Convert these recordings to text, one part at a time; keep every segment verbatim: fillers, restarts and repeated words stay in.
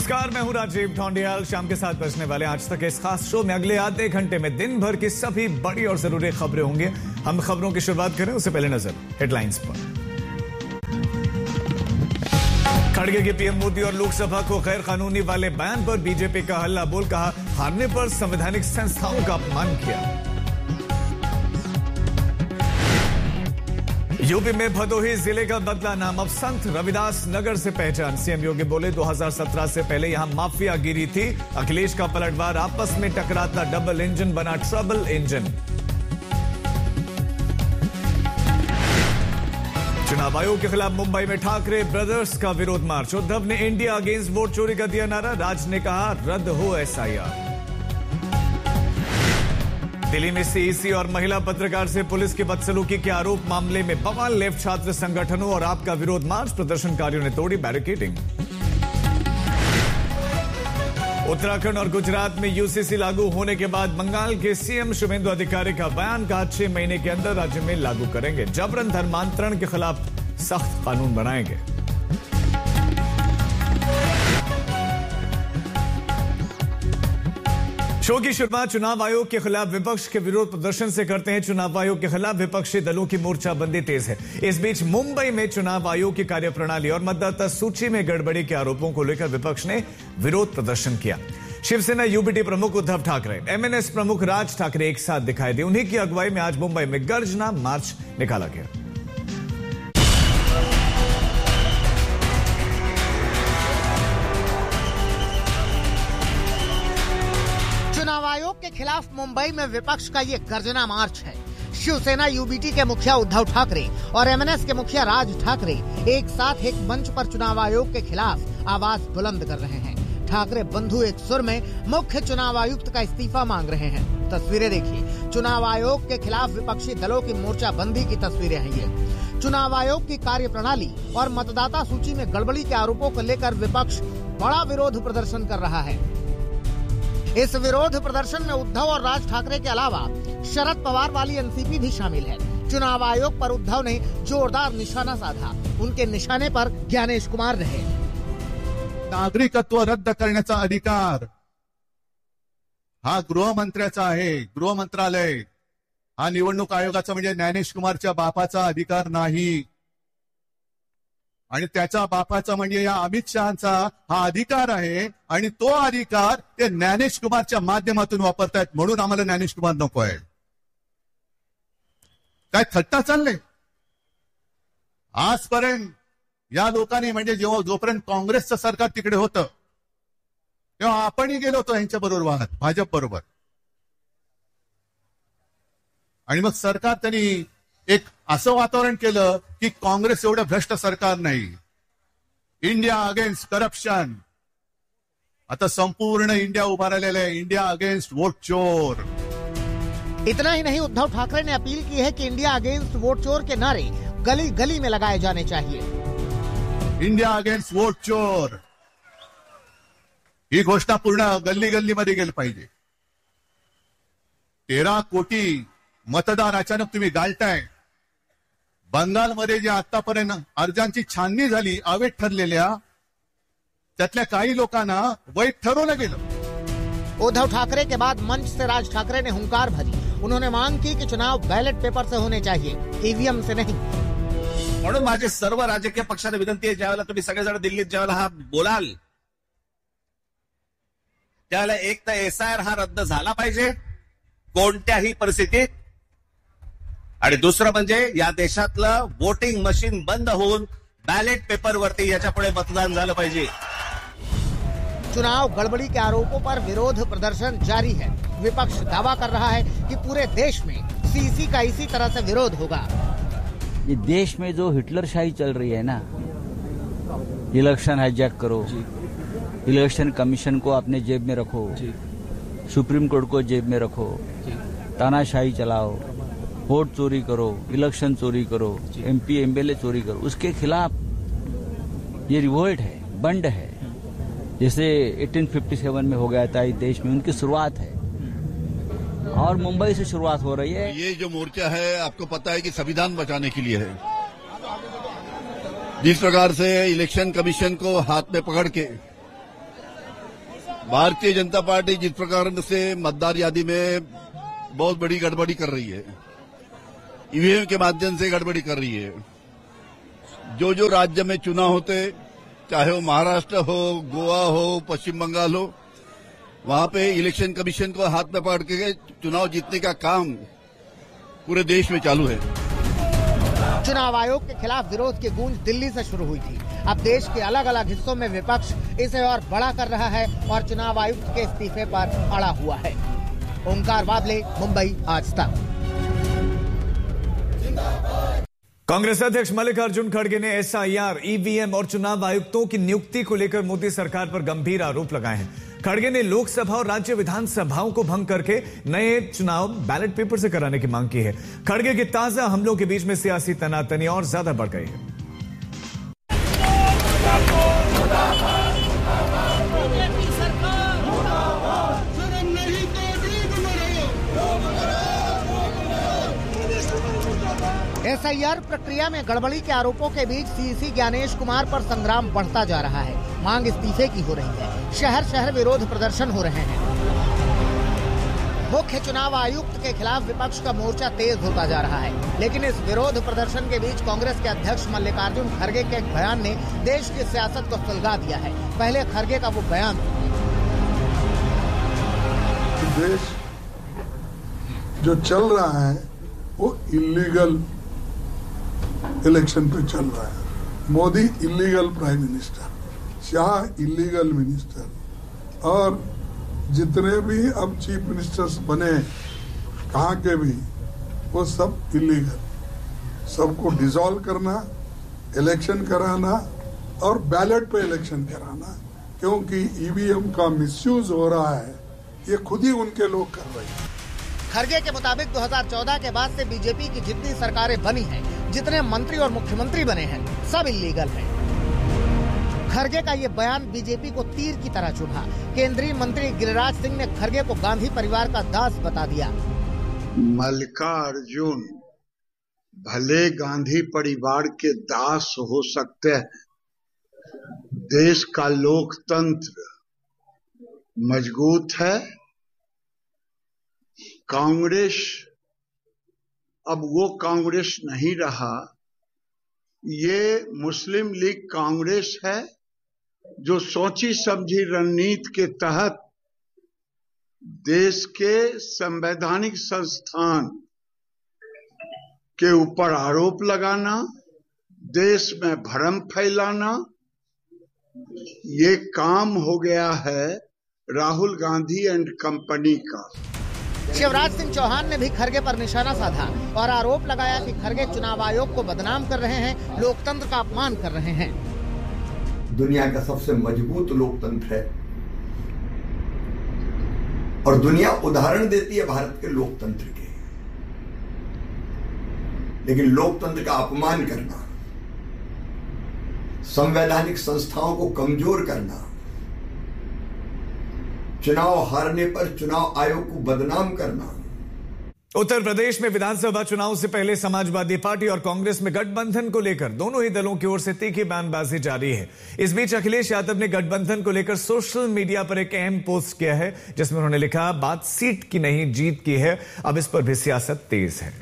नमस्कार, मैं हूं राजीव ढोंडियाल। शाम के सात बजने वाले आज तक इस खास शो में अगले आधे घंटे में दिन भर की सभी बड़ी और जरूरी खबरें होंगी। हम खबरों की शुरुआत करें उससे पहले नजर हेडलाइंस पर। खड़गे के पीएम मोदी और लोकसभा को गैर कानूनी वाले बयान पर बीजेपी का हल्ला बोल, कहा हारने पर संवैधानिक संस्थाओं का अपमान किया। यूपी में भदोही जिले का बदला नाम अब संत रविदास नगर से पहचान। सीएम योगी बोले दो हज़ार सत्रह से पहले यहां माफिया गिरी थी। अखिलेश का पलटवार, आपस में टकराता डबल इंजन बना ट्रबल इंजन। चुनाव आयोग के खिलाफ मुंबई में ठाकरे ब्रदर्स का विरोध मार्च। उद्धव ने इंडिया अगेंस्ट वोट चोरी का दिया नारा। राज ने कहा रद्द हो एसआईआर। दिल्ली में सीईसी और महिला पत्रकार से पुलिस की बदसलूकी के आरोप मामले में बवाल। लेफ्ट छात्र संगठनों और आपका विरोध मार्च, प्रदर्शनकारियों ने तोड़ी बैरिकेडिंग। उत्तराखंड और गुजरात में यूसीसी लागू होने के बाद बंगाल के सीएम शुभेंदु अधिकारी का बयान, कहा छह महीने के अंदर राज्य में लागू करेंगे। जबरन धर्मांतरण के खिलाफ सख्त कानून बनाएंगे। शो की शुरुआत चुनाव आयोग के खिलाफ विपक्ष के विरोध प्रदर्शन से करते हैं। चुनाव आयोग के खिलाफ विपक्षी दलों की मोर्चाबंदी तेज है। इस बीच मुंबई में चुनाव आयोग की कार्यप्रणाली और मतदाता सूची में गड़बड़ी के आरोपों को लेकर विपक्ष ने विरोध प्रदर्शन किया। शिवसेना यूबीटी प्रमुख उद्धव ठाकरे, एमएनएस प्रमुख राज ठाकरे एक साथ दिखाई दिए। उन्हीं की अगुवाई में आज मुंबई में गर्जना मार्च निकाला गया। चुनाव आयोग के खिलाफ मुंबई में विपक्ष का ये गर्जना मार्च है। शिवसेना यूबीटी के मुखिया उद्धव ठाकरे और एमएनएस के मुखिया राज ठाकरे एक साथ एक मंच पर चुनाव आयोग के खिलाफ आवाज बुलंद कर रहे हैं। ठाकरे बंधु एक सुर में मुख्य चुनाव आयुक्त का इस्तीफा मांग रहे हैं। तस्वीरें देखिए, चुनाव आयोग के खिलाफ विपक्षी दलों की मोर्चाबंदी की तस्वीरें हैं ये। चुनाव आयोग की कार्यप्रणाली और मतदाता सूची में गड़बड़ी के आरोपों को लेकर विपक्ष बड़ा विरोध प्रदर्शन कर रहा है। इस विरोध प्रदर्शन में उद्धव और राज ठाकरे के अलावा शरद पवार वाली एनसीपी भी शामिल है। चुनाव आयोग पर उद्धव ने जोरदार निशाना साधा। उनके निशाने पर ज्ञानेश कुमार रहे। नागरिकत्व रद्द करण्याचा अधिकार हा गृहमंत्र्याचा आहे। गृह मंत्रालय हा निवडणूक आयोगाचा म्हणजे ज्ञानेश कुमारच्या बापाचा अधिकार नाही आणि त्याच्या बापाचा म्हणजे या अमित शहाचा हा अधिकार आहे आणि तो अधिकार ते ज्ञानेश कुमारच्या माध्यमातून वापरतायत, म्हणून आम्हाला ज्ञानेश कुमार नको आहे। काय थट्टा चालले आजपर्यंत या लोकांनी, म्हणजे जेव्हा जोपर्यंत काँग्रेसचं सरकार तिकडे होतं तेव्हा आपणही गेलो होतो यांच्या बरोबर वाहत, भाजप बरोबर, आणि मग सरकार त्यांनी एक असं वातावरण केलं की काँग्रेस एवढं भ्रष्ट सरकार नाही, इंडिया अगेन्स्ट करप्शन। आता संपूर्ण इंडिया उभा राहिलेला आहे, इंडिया अगेन्स्ट वोट चोर। इतना ही नहीं, उद्धव ठाकरे ने अपील की है कि इंडिया अगेंस्ट वोट चोर के नारे गली गली में लगाए जाने चाहिए। इंडिया अगेन्स्ट वोट चोर ही घोषणा पूर्ण गल्ली गल्ली मध्ये गेली पाहिजे। तेरा कोटी मतदार अचानक तुम्ही गाळताय। बंगालमध्ये जे आतापर्यंत अर्जांची छाननी झाली अवैध ठरलेल्या, त्यातल्या काही लोकांना वैध ठरवलं गेलं। उद्धव ठाकरे के बाद मंच से राज ठाकरे ने हुंकार भरी। उन्होंने मांग की कि चुनाव बैलेट पेपर से होने चाहिए, ईवीएम से नहीं। म्हणून माझे सर्व राजकीय पक्षांना विनंती आहे, ज्यावेळेला तुम्ही सगळेजण दिल्लीत ज्यावेळेला हा बोलाल त्यावेळेला एक तर एसआयआर हा रद्द झाला पाहिजे कोणत्याही परिस्थितीत, आणि दुसरं म्हणजे या देशातलं वोटिंग मशीन बंद होऊन बैलेट पेपर वरती याच्या पुढे मतदान झालं पाहिजे। चुनाव गड़बड़ी के आरोपों पर विरोध प्रदर्शन जारी है। विपक्ष दावा कर रहा है कि पूरे देश में सीईसी का इसी तरह से विरोध होगा। ये देश में जो हिटलरशाही चल रही है ना, इलेक्शन हाईजैक करो, इलेक्शन कमीशन को अपने जेब में रखो, सुप्रीम कोर्ट को जेब में रखो, तानाशाही चलाओ, वोट चोरी करो, इलेक्शन चोरी करो, एमपी एमएलए चोरी करो, उसके खिलाफ ये रिवोल्ट है, बंड है। जैसे अठारह सौ सत्तावन में हो गया था इस देश में, उनकी शुरुआत है और मुंबई से शुरुआत हो रही है। ये जो मोर्चा है आपको पता है कि संविधान बचाने के लिए है। जिस प्रकार से इलेक्शन कमीशन को हाथ में पकड़ के भारतीय जनता पार्टी जिस प्रकार से मतदार यादी में बहुत बड़ी गड़बड़ी कर रही है, ईवीएम के माध्यम से गड़बड़ी कर रही है। जो जो राज्य में चुनाव होते, चाहे वो महाराष्ट्र हो, गोवा हो, पश्चिम बंगाल हो, वहां पे इलेक्शन कमीशन को हाथ में पकड़ के चुनाव जीतने का काम पूरे देश में चालू है। चुनाव आयोग के खिलाफ विरोध की गूंज दिल्ली से शुरू हुई थी। अब देश के अलग अलग हिस्सों में विपक्ष इसे और बड़ा कर रहा है और चुनाव आयुक्त के इस्तीफे पर अड़ा हुआ है। ओंकार बाबले, मुंबई, आज तक। कांग्रेस अध्यक्ष मल्लिकार्जुन खड़गे ने एसआईआर, ईवीएम और चुनाव आयुक्तों की नियुक्ति को लेकर मोदी सरकार पर गंभीर आरोप लगाए हैं। खड़गे ने लोकसभा और राज्य विधानसभाओं को भंग करके नए चुनाव बैलेट पेपर से कराने की मांग की है। खड़गे के ताजा हमलों के बीच में सियासी तनातनी और ज्यादा बढ़ गई है। एसआईआर प्रक्रिया में गड़बड़ी के आरोपों के बीच सीसी ज्ञानेश कुमार पर संग्राम बढ़ता जा रहा है। मांग इस्तीफे की हो रही है। शहर शहर विरोध प्रदर्शन हो रहे हैं। मुख्य चुनाव आयुक्त के खिलाफ विपक्ष का मोर्चा तेज होता जा रहा है, लेकिन इस विरोध प्रदर्शन के बीच कांग्रेस के अध्यक्ष मल्लिकार्जुन खड़गे के एक बयान ने देश की सियासत को सुलगा दिया है। पहले खड़गे का वो बयान। देश जो चल रहा है वो इलीगल इलेक्शन पे चल रहा है। Modi illegal prime minister, Shah illegal minister, और जितने भी अब चीफ मिनिस्टर्स बने कहाँ के भी, वो सब इलीगल। सबको डिसॉल्व करना, इलेक्शन कराना और बैलेट पे इलेक्शन कराना, क्योंकि ईवीएम का मिसयूज हो रहा है, ये खुद ही उनके लोग कर रहे हैं। खड़गे के मुताबिक दो हज़ार चौदह के बाद से बीजेपी की जितनी सरकारें बनी हैं, जितने मंत्री और मुख्यमंत्री बने हैं, सब इलीगल हैं। खड़गे का ये बयान बीजेपी को तीर की तरह चुभा। केंद्रीय मंत्री गिरिराज सिंह ने खड़गे को गांधी परिवार का दास बता दिया। मल्लिकार्जुन भले गांधी परिवार के दास हो सकते हैं, देश का लोकतंत्र मजबूत है। कांग्रेस अब वो कांग्रेस नहीं रहा, ये मुस्लिम लीग कांग्रेस है जो सोची समझी रणनीति के तहत देश के संवैधानिक संस्थान के ऊपर आरोप लगाना, देश में भ्रम फैलाना, ये काम हो गया है राहुल गांधी एंड कंपनी का। शिवराज सिंह चौहान ने भी खड़गे पर निशाना साधा और आरोप लगाया कि खड़गे चुनाव आयोग को बदनाम कर रहे हैं, लोकतंत्र का अपमान कर रहे हैं। दुनिया का सबसे मजबूत लोकतंत्र है और दुनिया उदाहरण देती है भारत के लोकतंत्र के, लेकिन लोकतंत्र का अपमान करना, संवैधानिक संस्थाओं को कमजोर करना, चुनाव हारने पर चुनाव आयोग को बदनाम करना। उत्तर प्रदेश में विधानसभा चुनाव से पहले समाजवादी पार्टी और कांग्रेस में गठबंधन को लेकर दोनों ही दलों की ओर से तीखी बयानबाजी जारी है। इस बीच अखिलेश यादव ने गठबंधन को लेकर सोशल मीडिया पर एक अहम पोस्ट किया है, जिसमें उन्होंने लिखा, बात सीट की नहीं जीत की है, अब इस पर भी सियासत तेज है।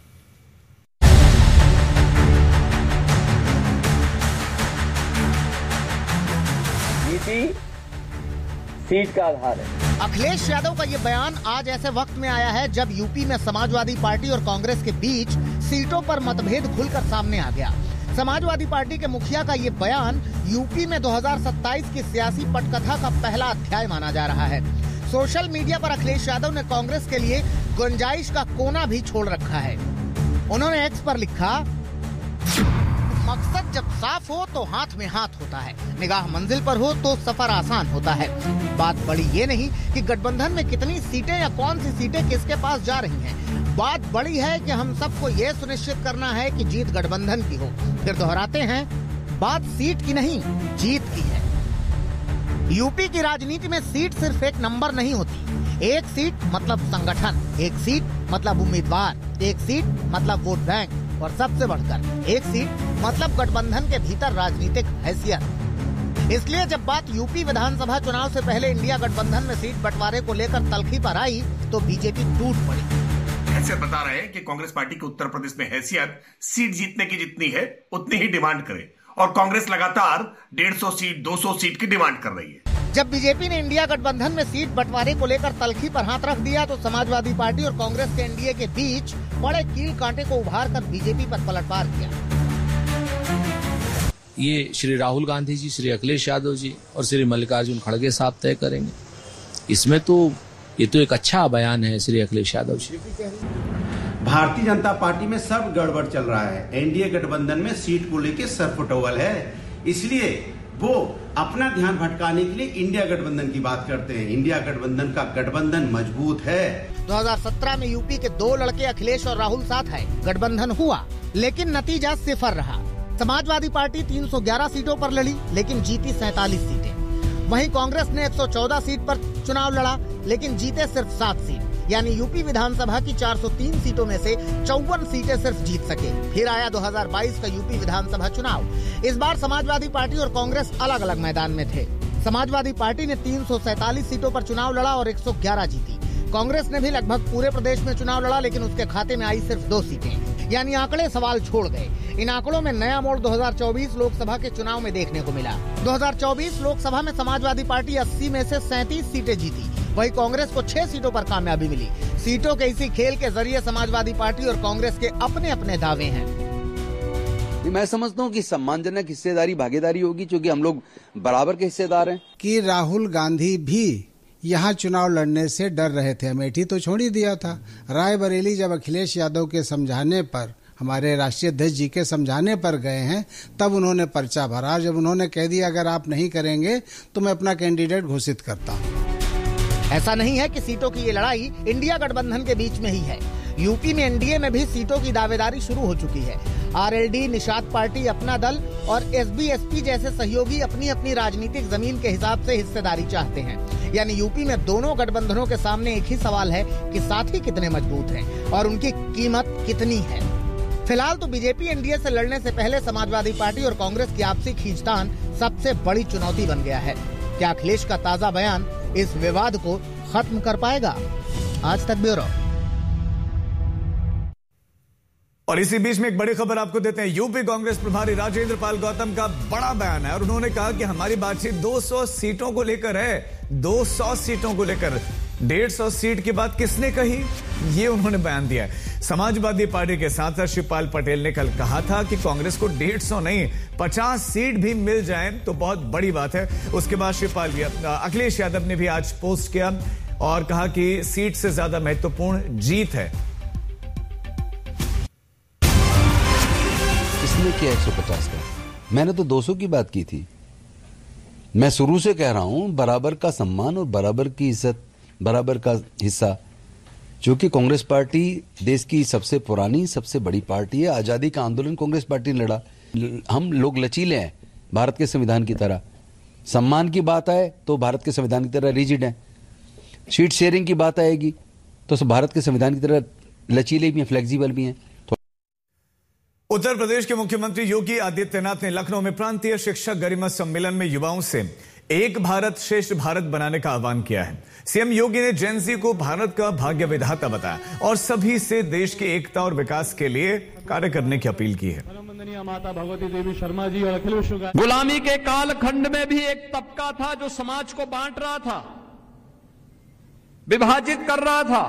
सीट का आधार है। अखिलेश यादव का ये बयान आज ऐसे वक्त में आया है जब यूपी में समाजवादी पार्टी और कांग्रेस के बीच सीटों पर मतभेद खुलकर सामने आ गया। समाजवादी पार्टी के मुखिया का ये बयान यूपी में दो हज़ार सत्ताईस की सियासी पटकथा का पहला अध्याय माना जा रहा है। सोशल मीडिया पर अखिलेश यादव ने कांग्रेस के लिए गुंजाइश का कोना भी छोड़ रखा है। उन्होंने एक्स पर लिखा, मकसद जब साफ हो तो हाथ में हाथ होता है, निगाह मंजिल पर हो तो सफर आसान होता है। बात बड़ी ये नहीं कि गठबंधन में कितनी सीटें या कौन सी सीटें किसके पास जा रही हैं। बात बड़ी है कि हम सबको ये सुनिश्चित करना है कि जीत गठबंधन की हो। फिर दोहराते हैं, बात सीट की नहीं, जीत की है। यूपी की राजनीति में सीट सिर्फ एक नंबर नहीं होती। एक सीट मतलब संगठन, एक सीट मतलब उम्मीदवार, एक सीट मतलब वोट बैंक, और सबसे बढ़कर एक सीट मतलब गठबंधन के भीतर राजनीतिक हैसियत। इसलिए जब बात यूपी विधानसभा चुनाव से पहले इंडिया गठबंधन में सीट बंटवारे को लेकर तल्खी पर आई तो बीजेपी टूट पड़ी। हैसियत बता रहे हैं कि कांग्रेस पार्टी की उत्तर प्रदेश में हैसियत सीट जीतने की जितनी है उतनी ही डिमांड करे और कांग्रेस लगातार डेढ़ सौ सीट दो सौ सीट की डिमांड कर रही है। जब बीजेपी ने इंडिया गठबंधन में सीट बंटवारे को लेकर तल्खी पर हाथ रख दिया तो समाजवादी पार्टी और कांग्रेस के एनडीए के बीच बड़े कील कांटे को उभार कर बीजेपी पर पलटवार किया। ये श्री राहुल गांधी जी, श्री अखिलेश यादव जी और श्री मल्लिकार्जुन खड़गे साहब तय करेंगे। इसमें तो ये तो एक अच्छा बयान है श्री अखिलेश यादव जी। भारतीय जनता पार्टी में सब गड़बड़ चल रहा है। एनडीए गठबंधन में सीट को लेकर सरफटोल है, इसलिए वो अपना ध्यान भटकाने के लिए इंडिया गठबंधन की बात करते हैं। इंडिया गठबंधन का गठबंधन मजबूत है। दो हज़ार सत्रह में यूपी के दो लड़के अखिलेश और राहुल साथ है, गठबंधन हुआ लेकिन नतीजा सिफर रहा। समाजवादी पार्टी तीन सौ ग्यारह सीटों पर लड़ी लेकिन जीती सैंतालीस सीटें। वहीं कांग्रेस ने एक सौ चौदह सीट पर चुनाव लड़ा लेकिन जीते सिर्फ सात सीट, यानी यूपी विधानसभा की चार सौ तीन सीटों में से चौवन सीटें सिर्फ जीत सके। फिर आया दो हज़ार बाईस का यूपी विधानसभा चुनाव। इस बार समाजवादी पार्टी और कांग्रेस अलग अलग मैदान में थे। समाजवादी पार्टी ने तीन सौ सैंतालीस सीटों पर चुनाव लड़ा और एक सौ ग्यारह जीती। कांग्रेस ने भी लगभग पूरे प्रदेश में चुनाव लड़ा लेकिन उसके खाते में आई सिर्फ दो सीटें, यानी आंकड़े सवाल छोड़ गए। इन आंकड़ों में नया मोड़ दो हज़ार चौबीस लोकसभा के चुनाव में देखने को मिला। दो हज़ार चौबीस लोकसभा में समाजवादी पार्टी अस्सी में से सैंतीस सीटें जीती, वहीं कांग्रेस को छह सीटों पर कामयाबी मिली। सीटों के इसी खेल के जरिए समाजवादी पार्टी और कांग्रेस के अपने अपने दावे हैं। मैं समझता हूँ कि सम्मानजनक हिस्सेदारी भागीदारी होगी, क्योंकि हम लोग बराबर के हिस्सेदार हैं। कि राहुल गांधी भी यहाँ चुनाव लड़ने से डर रहे थे, अमेठी तो छोड़ ही दिया था। रायबरेली जब अखिलेश यादव के समझाने पर, हमारे राष्ट्रीय अध्यक्ष जी के समझाने पर गए हैं, तब उन्होंने पर्चा भरा। जब उन्होंने कह दिया अगर आप नहीं करेंगे तो मैं अपना कैंडिडेट घोषित करता हूँ। ऐसा नहीं है कि सीटों की ये लड़ाई इंडिया गठबंधन के बीच में ही है। यूपी में एनडीए में भी सीटों की दावेदारी शुरू हो चुकी है। आरएलडी, निषाद पार्टी, अपना दल और एसबीएसपी जैसे सहयोगी अपनी अपनी राजनीतिक जमीन के हिसाब से हिस्सेदारी चाहते हैं। यानी यूपी में दोनों गठबंधनों के सामने एक ही सवाल है कि साथी कितने मजबूत हैं और उनकी कीमत कितनी है। फिलहाल तो बीजेपी एनडीए से लड़ने से पहले समाजवादी पार्टी और कांग्रेस की आपसी खींचतान सबसे बड़ी चुनौती बन गया है। क्या अखिलेश का ताजा बयान इस विवाद को खत्म कर पाएगा? आज तक ब्यूरो। और इसी बीच में एक बड़ी खबर आपको देते हैं। यूपी कांग्रेस प्रभारी राजेंद्र पाल गौतम का बड़ा बयान है और उन्होंने कहा कि हमारी बातचीत दो सौ सीटों को लेकर है। दो सौ सीटों को लेकर, डेढ़ सौ सीट की बात किसने कही, ये उन्होंने बयान दिया है। समाजवादी पार्टी के साथ शिवपाल पटेल ने कल कहा था कि कांग्रेस को डेढ़ सौ नहीं पचास सीट भी मिल जाए तो बहुत बड़ी बात है। उसके बाद शिवपाल अखिलेश यादव ने भी आज पोस्ट किया और कहा कि सीट से ज्यादा महत्वपूर्ण जीत है। इसने किया एक सौ पचास का, मैंने तो दो सौ की बात की थी। मैं शुरू से कह रहा हूं बराबर का सम्मान और बराबर की इज्जत, बराबर का हिस्सा। क्योंकि कांग्रेस पार्टी देश की सबसे पुरानी सबसे बड़ी पार्टी है। आजादी का आंदोलन कांग्रेस पार्टी ने लड़ा। हम लोग लचीले हैं भारत के संविधान की तरह। सम्मान की बात आए तो भारत के संविधान की तरह रिजिड है। सीट शेयरिंग की बात आएगी तो भारत के संविधान की तरह लचीले भी हैं, फ्लेक्सिबल भी हैं। उत्तर प्रदेश के मुख्यमंत्री योगी आदित्यनाथ ने लखनऊ में प्रांतीय शिक्षक गरिमा सम्मेलन में युवाओं से एक भारत श्रेष्ठ भारत बनाने का आह्वान किया है। सीएम योगी ने जेन ज़ी को भारत का भाग्य विधाता बताया और सभी से देश की एकता और विकास के लिए कार्य करने की अपील की है। माता भगवती देवी शर्मा जी और अखिल विश्व गुलामी के कालखंड में भी एक तबका था जो समाज को बांट रहा था, विभाजित कर रहा था,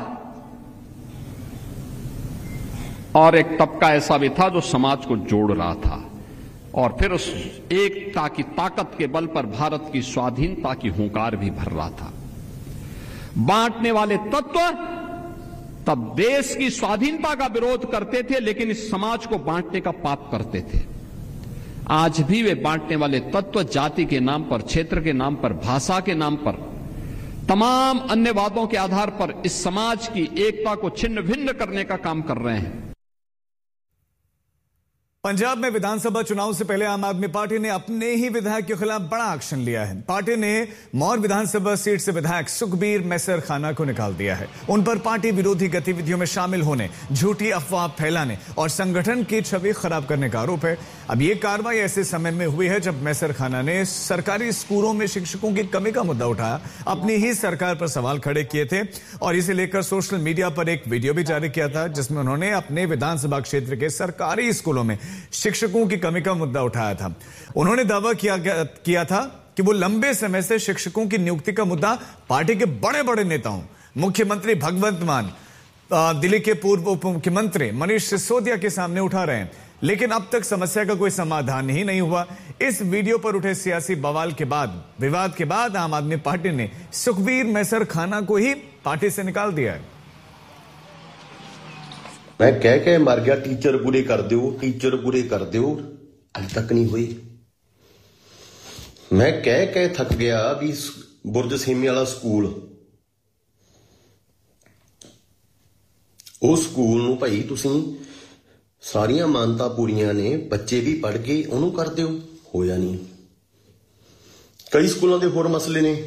और एक तबका ऐसा भी था जो समाज को जोड़ रहा था। और फिर उस एकता की ताकत के बल पर भारत की स्वाधीनता की हुंकार भी भर रहा था। बांटने वाले तत्व तब देश की स्वाधीनता का विरोध करते थे, लेकिन इस समाज को बांटने का पाप करते थे। आज भी वे बांटने वाले तत्व जाति के नाम पर, क्षेत्र के नाम पर, भाषा के नाम पर, तमाम अन्य वादों के आधार पर इस समाज की एकता को छिन्न भिन्न करने का काम कर रहे हैं। पंजाब में विधानसभा चुनाव से पहले आम आदमी पार्टी ने अपने ही विधायक के खिलाफ बड़ा एक्शन लिया है। पार्टी ने मौर विधानसभा सीट से विधायक सुखबीर मैसर खाना को निकाल दिया है। उन पर पार्टी विरोधी गतिविधियों में शामिल होने, झूठी अफवाह फैलाने और संगठन की छवि खराब करने का आरोप है। अब यह कार्रवाई ऐसे समय में हुई है जब मैसर खाना ने सरकारी स्कूलों में शिक्षकों की कमी का मुद्दा उठाया, अपनी ही सरकार पर सवाल खड़े किए थे और इसे लेकर सोशल मीडिया पर एक वीडियो भी जारी किया था जिसमें उन्होंने अपने विधानसभा क्षेत्र के सरकारी स्कूलों में शिक्षकों की कमी का मुद्दा उठाया था। उन्होंने दावा किया किया था कि वो लंबे समय से शिक्षकों की नियुक्ति का मुद्दा पार्टी के बड़े बड़े नेताओं, मुख्यमंत्री भगवंत मान, दिल्ली के पूर्व उप मुख्यमंत्री मनीष सिसोदिया के सामने उठा रहे हैं, लेकिन अब तक समस्या का कोई समाधान ही नहीं हुआ। इस वीडियो पर उठे सियासी बवाल के बाद, विवाद के बाद आम आदमी पार्टी ने सुखबीर मैसर खाना को ही पार्टी से निकाल दिया है। मैं कह के मर गया टीचर पूरे कर दो, टीचर पूरे कर दो, अज तक नहीं हुई। मैं कह के थक गया भी बुरज सेमी वाला स्कूल, उस स्कूल नूं भाई तुसीं सारियां मानता पूरियां ने, बच्चे भी पढ़ के उन्होंने कर दो, होया नहीं। कई स्कूलों के होर मसले ने,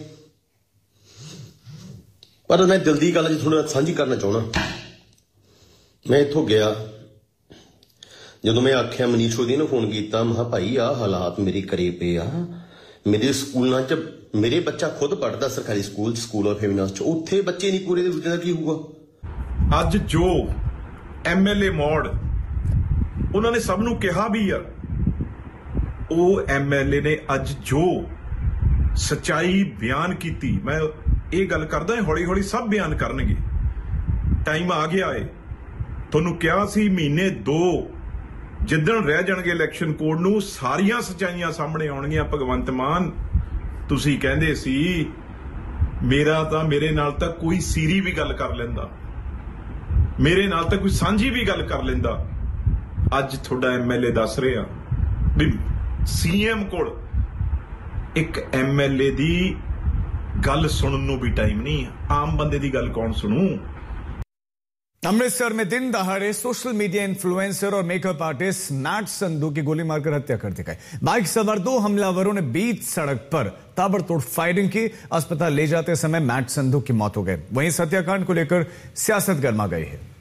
पर मैं दिल की गल थोड़ा साझी करना चाहना। मैं इत्थों गया, जो मैं आख्या मनीष सोदी ने फोन किया, मैं भाई आ हालात मेरे करे पे आ, मेरे स्कूलों च मेरे बच्चा खुद पढ़ता सरकारी स्कूल स्कूल ऑफ फेमिनास च, उत्थे बच्चे नहीं पूरे, दूजे का की होगा। अज जो एम एल ए मौड़ उन्होंने सबनों कहा भी यार, वो एम एल ए ने अज जो सच्चाई बयान की, मैं ये गल करदा हौली हौली सब बयान करनगे, टाइम आ गया है। तुहानू क्या सी महीने दो जिद्दण रह जाणगे इलैक्शन कोड नू सारियां सच्चाइयां सामने आउणगियां। भगवंत मान तुसी कहंदे सी मेरा तां मेरे नाल तां कोई सीरी भी गल कर लैंदा, मेरे नाल तां कोई सांझी भी गल कर लैंदा। अज तुहाडा एम एल ए दस रहा भी सी एम कोल एक एम एल ए दी गल सुनन नू भी टाइम नहीं, आम बंदे दी गल कौन सुनू। अमृतसर में दिन दहाड़े सोशल मीडिया इन्फ्लुएंसर और मेकअप आर्टिस्ट मैट संधू की गोली मारकर हत्या कर दी गई। बाइक सवार दो हमलावरों ने बीच सड़क पर ताबड़तोड़ फायरिंग की। अस्पताल ले जाते समय मैट संधू की मौत हो गई। वहीं इस हत्याकांड को लेकर सियासत गर्मा गई है।